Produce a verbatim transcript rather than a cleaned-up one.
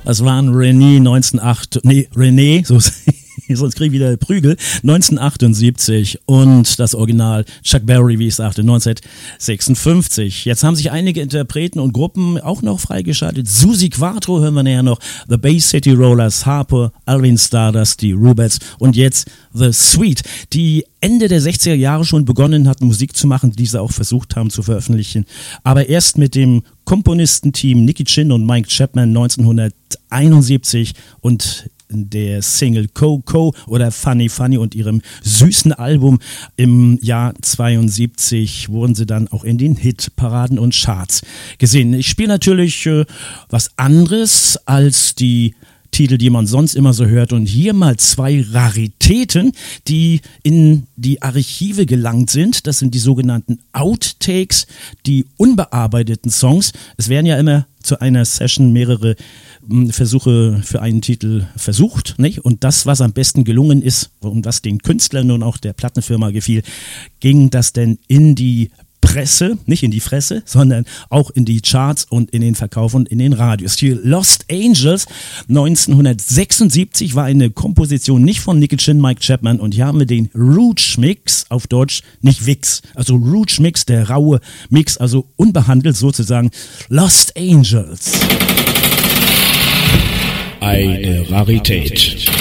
Das waren René neunzehnhundertacht, nee, René, so sonst kriege ich wieder Prügel, neunzehnhundertachtundsiebzig und das Original Chuck Berry, wie ich sagte, neunzehnhundertsechsundfünfzig. Jetzt haben sich einige Interpreten und Gruppen auch noch freigeschaltet. Susi Quattro hören wir näher noch, The Bay City Rollers, Harper, Alvin Stardust, die Rubettes und jetzt The Sweet, die Ende der sechziger Jahre schon begonnen hatten, Musik zu machen, die sie auch versucht haben zu veröffentlichen. Aber erst mit dem Komponistenteam Nicky Chinn und Mike Chapman neunzehnhunderteinundsiebzig und der Single Coco oder Funny Funny und ihrem süßen Album im Jahr zweiundsiebzig wurden sie dann auch in den Hitparaden und Charts gesehen. Ich spiele natürlich äh, was anderes als die Titel, die man sonst immer so hört, und hier mal zwei Raritäten, die in die Archive gelangt sind. Das sind die sogenannten Outtakes, die unbearbeiteten Songs. Es werden ja immer zu einer Session mehrere Versuche für einen Titel versucht, nicht? Und das, was am besten gelungen ist und was den Künstlern und auch der Plattenfirma gefiel, ging das denn in die Presse, nicht in die Fresse, sondern auch in die Charts und in den Verkauf und in den Radios. Die Lost Angels neunzehnhundertsechsundsiebzig war eine Komposition nicht von Nicky Chinn, Mike Chapman, und hier haben wir den Rouge Mix, auf Deutsch nicht Wix, also Rouge Mix, der raue Mix, also unbehandelt sozusagen. Lost Angels. Eine Rarität.